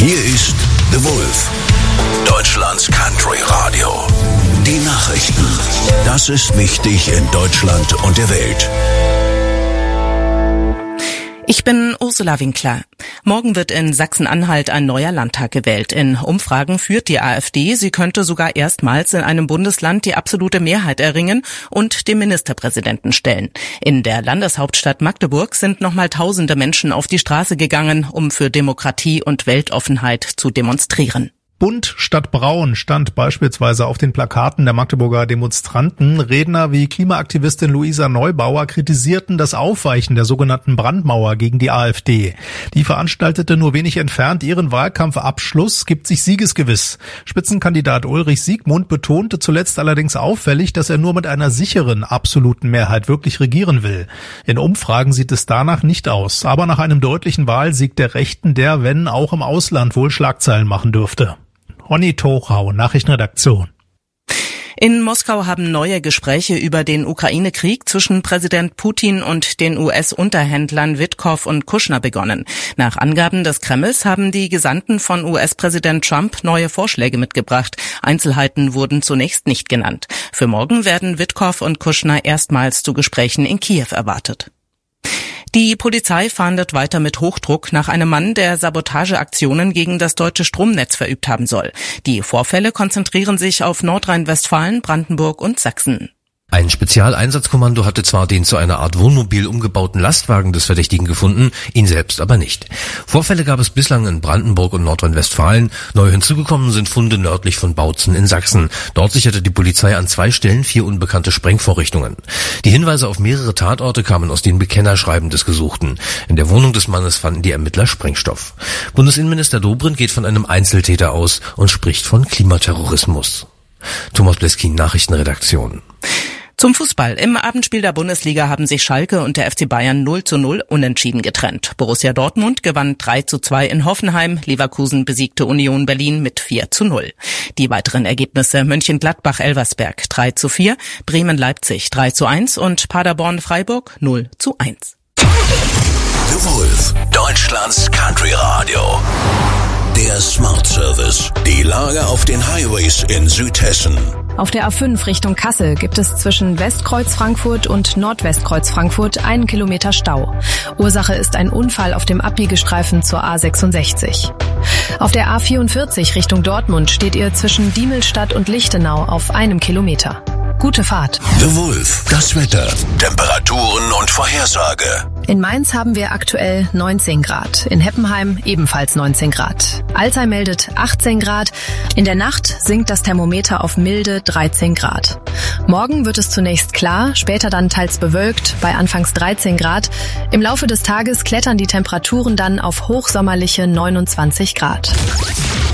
Hier ist The Wolf, Deutschlands Country Radio. Die Nachrichten. Das ist wichtig in Deutschland und der Welt. Ich bin Ursula Winkler. Morgen wird in Sachsen-Anhalt ein neuer Landtag gewählt. In Umfragen führt die AfD. Sie könnte sogar erstmals in einem Bundesland die absolute Mehrheit erringen und den Ministerpräsidenten stellen. In der Landeshauptstadt Magdeburg sind nochmal tausende Menschen auf die Straße gegangen, um für Demokratie und Weltoffenheit zu demonstrieren. Bunt statt braun stand beispielsweise auf den Plakaten der Magdeburger Demonstranten. Redner wie Klimaaktivistin Luisa Neubauer kritisierten das Aufweichen der sogenannten Brandmauer gegen die AfD. Die veranstaltete nur wenig entfernt ihren Wahlkampfabschluss, gibt sich siegesgewiss. Spitzenkandidat Ulrich Siegmund betonte zuletzt allerdings auffällig, dass er nur mit einer sicheren, absoluten Mehrheit wirklich regieren will. In Umfragen sieht es danach nicht aus, aber nach einem deutlichen Wahlsieg der Rechten, der, wenn auch im Ausland, wohl Schlagzeilen machen dürfte. Ronny Tochau, Nachrichtenredaktion. In Moskau haben neue Gespräche über den Ukraine-Krieg zwischen Präsident Putin und den US-Unterhändlern Witkow und Kushner begonnen. Nach Angaben des Kremls haben die Gesandten von US-Präsident Trump neue Vorschläge mitgebracht. Einzelheiten wurden zunächst nicht genannt. Für morgen werden Witkow und Kushner erstmals zu Gesprächen in Kiew erwartet. Die Polizei fahndet weiter mit Hochdruck nach einem Mann, der Sabotageaktionen gegen das deutsche Stromnetz verübt haben soll. Die Vorfälle konzentrieren sich auf Nordrhein-Westfalen, Brandenburg und Sachsen. Ein Spezialeinsatzkommando hatte zwar den zu einer Art Wohnmobil umgebauten Lastwagen des Verdächtigen gefunden, ihn selbst aber nicht. Vorfälle gab es bislang in Brandenburg und Nordrhein-Westfalen. Neu hinzugekommen sind Funde nördlich von Bautzen in Sachsen. Dort sicherte die Polizei an 2 Stellen 4 unbekannte Sprengvorrichtungen. Die Hinweise auf mehrere Tatorte kamen aus den Bekennerschreiben des Gesuchten. In der Wohnung des Mannes fanden die Ermittler Sprengstoff. Bundesinnenminister Dobrindt geht von einem Einzeltäter aus und spricht von Klimaterrorismus. Thomas Bleskin, Nachrichtenredaktion. Zum Fußball. Im Abendspiel der Bundesliga haben sich Schalke und der FC Bayern 0:0 unentschieden getrennt. Borussia Dortmund gewann 3:2 in Hoffenheim. Leverkusen besiegte Union Berlin mit 4:0. Die weiteren Ergebnisse: Mönchengladbach-Elversberg 3:4, Bremen-Leipzig 3:1 und Paderborn-Freiburg 0:1. The Wolf, Deutschlands Country Radio. Der Smart Service. Die Lage auf den Highways in Südhessen. Auf der A5 Richtung Kassel gibt es zwischen Westkreuz Frankfurt und Nordwestkreuz Frankfurt 1 Kilometer Stau. Ursache ist ein Unfall auf dem Abbiegestreifen zur A66. Auf der A44 Richtung Dortmund steht ihr zwischen Diemelstadt und Lichtenau auf 1 Kilometer. Gute Fahrt. The Wolf, das Wetter, Temperaturen und Vorhersage. In Mainz haben wir aktuell 19 Grad, in Heppenheim ebenfalls 19 Grad. Alzey meldet 18 Grad, in der Nacht sinkt das Thermometer auf milde 13 Grad. Morgen wird es zunächst klar, später dann teils bewölkt, bei anfangs 13 Grad. Im Laufe des Tages klettern die Temperaturen dann auf hochsommerliche 29 Grad.